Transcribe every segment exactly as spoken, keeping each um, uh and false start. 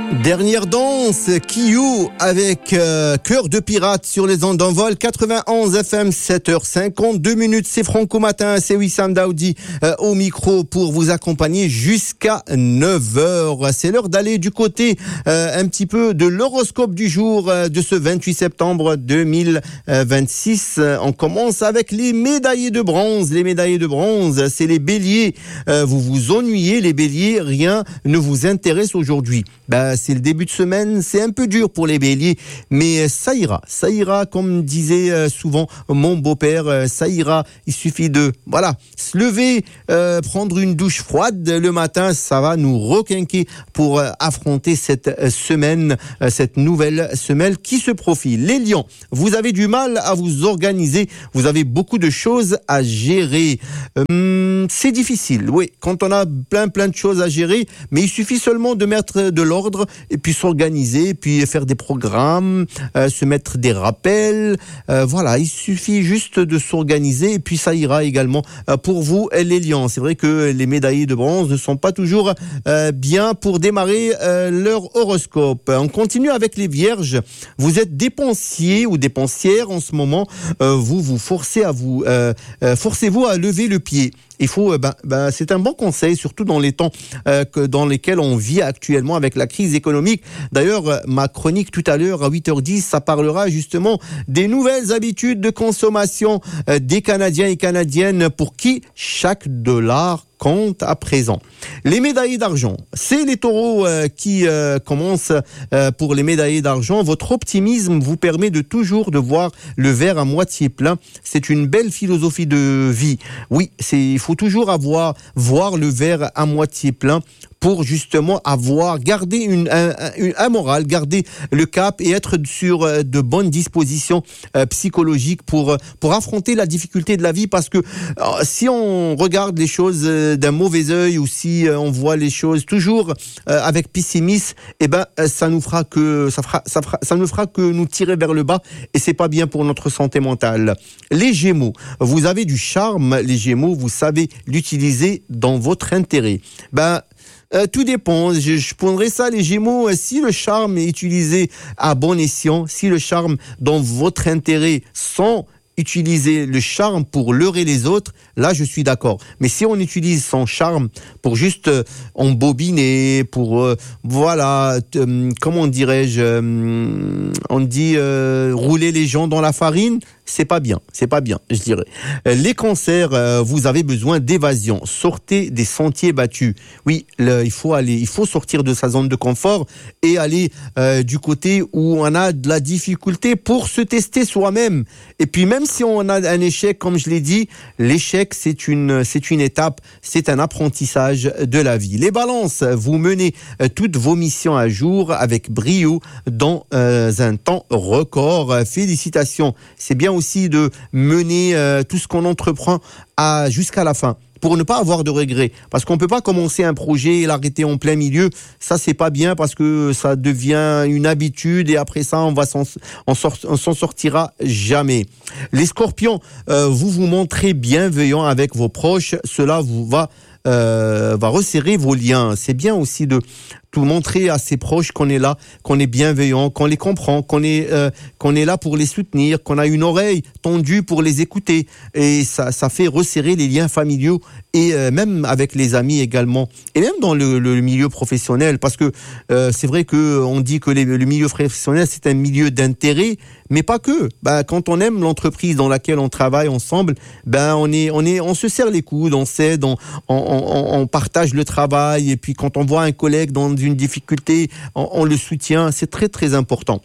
Dernière danse, Kiyou avec euh, Cœur de pirate sur les ondes d'envol, quatre-vingt-onze F M, sept heures cinquante-deux minutes, c'est Franco Matin, c'est Wissam Daoudi euh, au micro pour vous accompagner jusqu'à neuf heures. C'est l'heure d'aller du côté euh, un petit peu de l'horoscope du jour euh, de ce vingt-huit septembre deux mille vingt-six. On commence avec les médaillés de bronze. Les médaillés de bronze, c'est les béliers. Euh, vous vous ennuyez, les béliers, rien ne vous intéresse aujourd'hui. Ben, c'est le début de semaine, c'est un peu dur pour les béliers, mais ça ira, ça ira, comme disait souvent mon beau-père, ça ira, il suffit de, voilà, se lever, euh, prendre une douche froide le matin, ça va nous requinquer pour euh, affronter cette semaine, euh, cette nouvelle semaine qui se profile. Les lions, vous avez du mal à vous organiser, vous avez beaucoup de choses à gérer. Euh, c'est difficile, oui, quand on a plein plein de choses à gérer, mais il suffit seulement de mettre de l'ordre et puis s'organiser, puis faire des programmes, euh, se mettre des rappels. Euh, voilà, il suffit juste de s'organiser et puis ça ira également euh, pour vous, les lions. C'est vrai que les médaillés de bronze ne sont pas toujours euh, bien pour démarrer euh, leur horoscope. On continue avec les vierges. Vous êtes dépensiers ou dépensières en ce moment. Euh, vous vous forcez à vous, euh, euh, forcez-vous à lever le pied. Il faut, ben, ben, c'est un bon conseil, surtout dans les temps euh, que, dans lesquels on vit actuellement avec la crise économique. D'ailleurs, ma chronique tout à l'heure à huit heures dix, ça parlera justement des nouvelles habitudes de consommation euh, des Canadiens et Canadiennes pour qui chaque dollar compte à présent. Les médaillés d'argent, c'est les taureaux euh, qui euh, commencent euh, pour les médaillés d'argent. Votre optimisme vous permet de toujours de voir le verre à moitié plein. C'est une belle philosophie de vie. Oui, c'est, il faut toujours avoir, voir le verre à moitié plein pour justement avoir, garder une, un, un, un moral, garder le cap et être sur de bonnes dispositions euh, psychologiques pour, pour affronter la difficulté de la vie. Parce que euh, si on regarde les choses euh, d'un mauvais œil ou si euh, on voit les choses toujours euh, avec pessimisme, eh ben, euh, ça nous fera que, ça fera, ça fera, ça ne fera que nous tirer vers le bas et c'est pas bien pour notre santé mentale. Les Gémeaux, vous avez du charme, les Gémeaux, vous savez l'utiliser dans votre intérêt. Ben, Euh, tout dépend. Je, je prendrais ça, les Gémeaux, si le charme est utilisé à bon escient, si le charme dans votre intérêt sans utiliser le charme pour leurrer les autres, là je suis d'accord. Mais si on utilise son charme pour juste euh, embobiner, pour euh, voilà, euh, comment dirais-je, euh, on dit euh, rouler les gens dans la farine, c'est pas bien, c'est pas bien, je dirais. Les cancers, euh, vous avez besoin d'évasion. Sortez des sentiers battus. Oui, le, il faut aller, il faut sortir de sa zone de confort et aller euh, du côté où on a de la difficulté pour se tester soi-même. Et puis même si on a un échec, comme je l'ai dit, l'échec c'est une, c'est une étape, c'est un apprentissage de la vie. Les balances, vous menez euh, toutes vos missions à jour avec brio dans euh, un temps record. Félicitations. C'est bien aussi de mener euh, tout ce qu'on entreprend à, jusqu'à la fin, pour ne pas avoir de regrets. Parce qu'on peut pas commencer un projet et l'arrêter en plein milieu. Ça, c'est pas bien parce que ça devient une habitude et après ça, on va s'en, on sort, on s'en sortira jamais. Les scorpions, euh, vous vous montrez bienveillant avec vos proches. Cela vous va, euh, va resserrer vos liens. C'est bien aussi de tout montrer à ses proches qu'on est là, qu'on est bienveillant, qu'on les comprend, qu'on est euh, qu'on est là pour les soutenir, qu'on a une oreille tendue pour les écouter. Et ça ça fait resserrer les liens familiaux et euh, même avec les amis également. Et même dans le, le milieu professionnel, parce que euh, c'est vrai que on dit que les, le milieu professionnel c'est un milieu d'intérêt, mais pas que. Ben quand on aime l'entreprise dans laquelle on travaille ensemble, ben on est on est on se serre les coudes, on s'aide, on on, on, on partage le travail. Et puis quand on voit un collègue dans une difficulté, on, on le soutient, c'est très très important.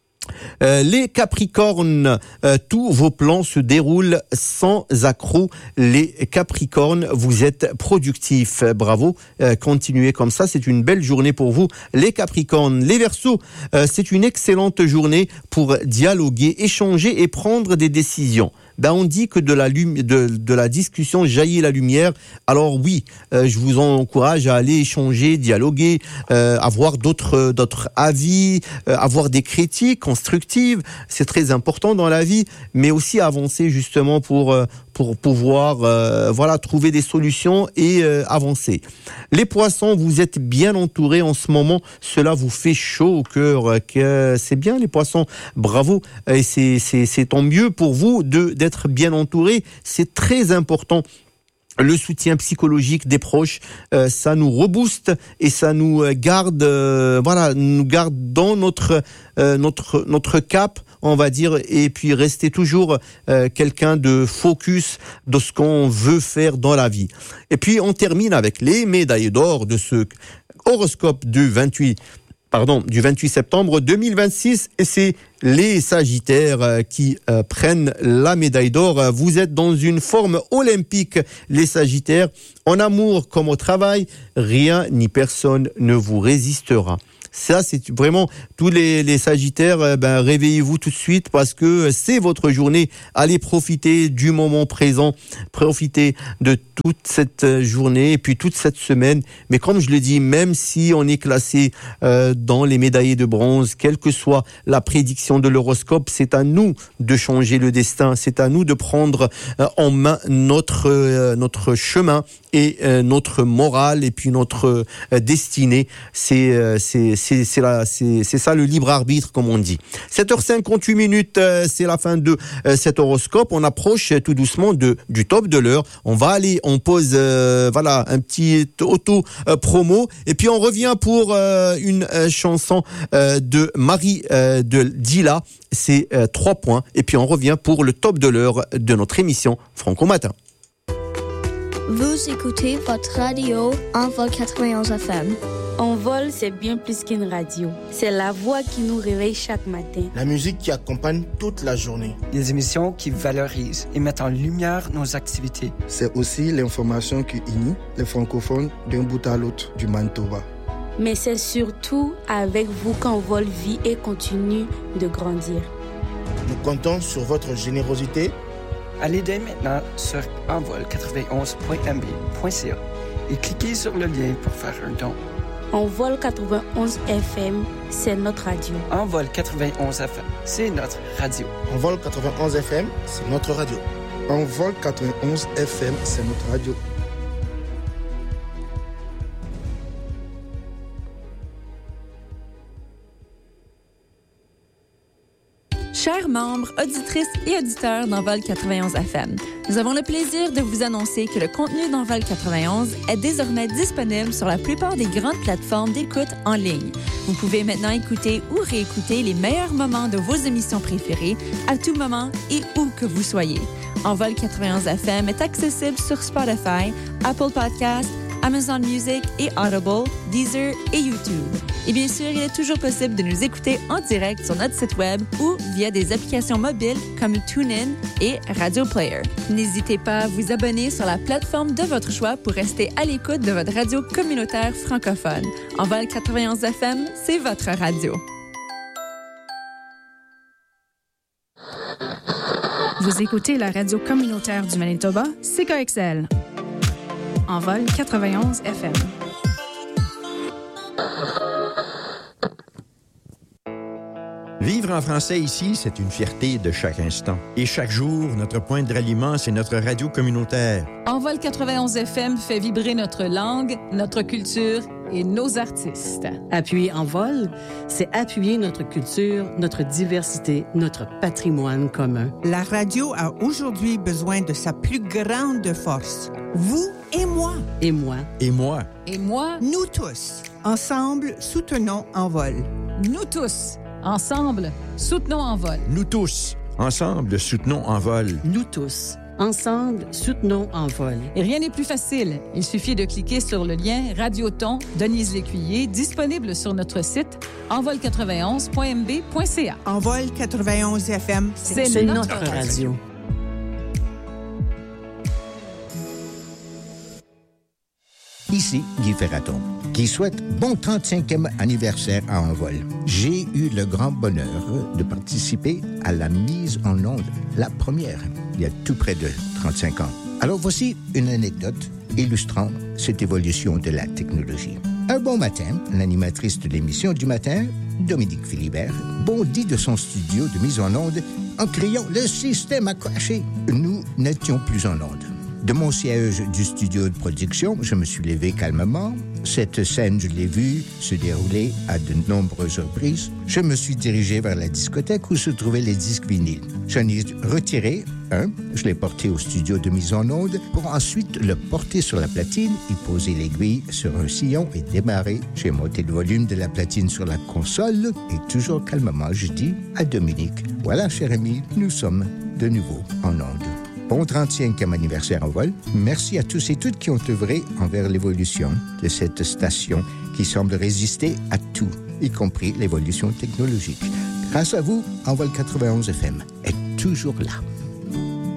Euh, les Capricornes, euh, tous vos plans se déroulent sans accroc. Les Capricornes, vous êtes productifs. Bravo, euh, continuez comme ça, c'est une belle journée pour vous. Les Capricornes, les Verseaux, euh, c'est une excellente journée pour dialoguer, échanger et prendre des décisions. ben on dit que de la, lum- de, de la discussion jaillit la lumière. Alors oui, euh, je vous encourage à aller échanger, dialoguer, euh, avoir d'autres, d'autres avis, euh, avoir des critiques constructives. C'est très important dans la vie, mais aussi avancer justement pour, euh, pour pouvoir euh, voilà, trouver des solutions et euh, avancer. Les poissons, vous êtes bien entourés en ce moment. Cela vous fait chaud au cœur. Que c'est bien les poissons. Bravo. Et c'est, c'est, c'est tant mieux pour vous de, d'être bien entourés. C'est très important. Le soutien psychologique des proches, euh, ça nous rebooste et ça nous garde, euh, voilà, nous garde dans notre euh, notre notre cap, on va dire, et puis rester toujours euh, quelqu'un de focus de ce qu'on veut faire dans la vie. Et puis on termine avec les médailles d'or de ce horoscope du vingt-huit. Pardon, du vingt-huit septembre deux mille vingt-six, et c'est les Sagittaires euh, qui euh, prennent la médaille d'or. Vous êtes dans une forme olympique, les Sagittaires. En amour comme au travail, rien ni personne ne vous résistera. Ça, c'est vraiment tous les, les Sagittaires, euh, ben, réveillez-vous tout de suite parce que c'est votre journée. Allez profiter du moment présent, profitez de toute cette journée et puis toute cette semaine. Mais comme je le dis, même si on est classé euh, dans les médaillés de bronze, quelle que soit la prédiction de l'horoscope, c'est à nous de changer le destin. C'est à nous de prendre euh, en main notre euh, notre chemin et euh, notre morale et puis notre euh, destinée. C'est euh, c'est c'est c'est la c'est c'est ça le libre arbitre comme on dit. sept heures cinquante-huit minutes, euh, c'est la fin de euh, cet horoscope. On approche euh, tout doucement de du top de l'heure. On va aller, on pose euh, voilà un petit auto euh, promo et puis on revient pour euh, une euh, chanson euh, de Marie euh, de Dilla. C'est euh, trois points et puis on revient pour le top de l'heure de notre émission Franco Matin. Vous écoutez votre radio Envol quatre-vingt-onze F M. Envol, c'est bien plus qu'une radio. C'est la voix qui nous réveille chaque matin. La musique qui accompagne toute la journée. Des émissions qui valorisent et mettent en lumière nos activités. C'est aussi l'information qui unit les francophones d'un bout à l'autre du Manitoba. Mais c'est surtout avec vous qu'Envol vit et continue de grandir. Nous comptons sur votre générosité. Allez dès maintenant sur envol quatre-vingt-onze point m b point c a et cliquez sur le lien pour faire un don. Envol quatre-vingt-onze F M, c'est notre radio. Envol quatre-vingt-onze F M, c'est notre radio. Envol quatre-vingt-onze F M, c'est notre radio. Envol quatre-vingt-onze F M, c'est notre radio. Chers membres, auditrices et auditeurs d'Envol quatre-vingt-onze F M, nous avons le plaisir de vous annoncer que le contenu d'Envol quatre-vingt-onze est désormais disponible sur la plupart des grandes plateformes d'écoute en ligne. Vous pouvez maintenant écouter ou réécouter les meilleurs moments de vos émissions préférées à tout moment et où que vous soyez. Envol quatre-vingt-onze F M est accessible sur Spotify, Apple Podcasts, Amazon Music et Audible, Deezer et YouTube. Et bien sûr, il est toujours possible de nous écouter en direct sur notre site web ou via des applications mobiles comme TuneIn et Radio Player. N'hésitez pas à vous abonner sur la plateforme de votre choix pour rester à l'écoute de votre radio communautaire francophone. Envol quatre-vingt-onze F M, c'est votre radio. Vous écoutez la radio communautaire du Manitoba, C K X L. Envol quatre-vingt-onze F M. Vivre en français ici, c'est une fierté de chaque instant. Et chaque jour, notre point de ralliement, c'est notre radio communautaire. Envol quatre-vingt-onze F M fait vibrer notre langue, notre culture et nos artistes. Appuyer Envol, c'est appuyer notre culture, notre diversité, notre patrimoine commun. La radio a aujourd'hui besoin de sa plus grande force. Vous et moi. Et moi. Et moi. Et moi. Nous tous. Ensemble, soutenons Envol. Nous tous. Ensemble, soutenons Envol. Nous tous. Ensemble, soutenons Envol. Nous tous. Ensemble, soutenons Envol. Et rien n'est plus facile. Il suffit de cliquer sur le lien Radioton Denise Lécuyer, disponible sur notre site envol quatre-vingt-onze point m b point c a. Envol quatre-vingt-onze F M, c'est, c'est notre, notre radio. radio. Ici Guy Ferraton. qui souhaite bon trente-cinquième anniversaire à Envol. J'ai eu le grand bonheur de participer à la mise en onde, la première, il y a tout près de trente-cinq ans. Alors voici une anecdote illustrant cette évolution de la technologie. Un bon matin, l'animatrice de l'émission du matin, Dominique Philibert, bondit de son studio de mise en onde en criant « Le système a crashé ». Nous n'étions plus en onde. De mon siège du studio de production, je me suis levé calmement. Cette scène, je l'ai vue se dérouler à de nombreuses reprises. Je me suis dirigé vers la discothèque où se trouvaient les disques vinyles. J'en ai retiré un, je l'ai porté au studio de mise en onde pour ensuite le porter sur la platine, y poser l'aiguille sur un sillon et démarrer. J'ai monté le volume de la platine sur la console et toujours calmement, je dis à Dominique, « Voilà, cher ami, nous sommes de nouveau en onde. » Bon trente-cinquième anniversaire Envol. Merci à tous et toutes qui ont œuvré envers l'évolution de cette station qui semble résister à tout, y compris l'évolution technologique. Grâce à vous, Envol quatre-vingt-onze F M est toujours là.